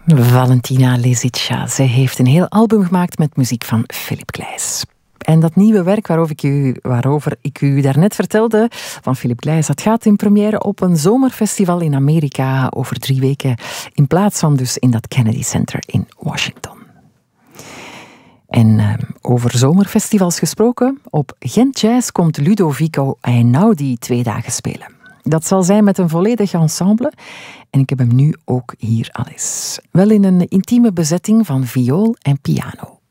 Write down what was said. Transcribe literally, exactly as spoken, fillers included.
Valentina Lisicsa. Zij heeft een heel album gemaakt met muziek van Philip Glass. En dat nieuwe werk waarover ik u, waarover ik u daarnet vertelde, van Philip Glass, dat gaat in première op een zomerfestival in Amerika over drie weken, in plaats van dus in dat Kennedy Center in Washington. En uh, over zomerfestivals gesproken, op Gent Jazz komt Ludovico Einaudi twee dagen spelen. Dat zal zijn met een volledig ensemble. En ik heb hem nu ook hier al eens. Wel in een intieme bezetting van viool en piano.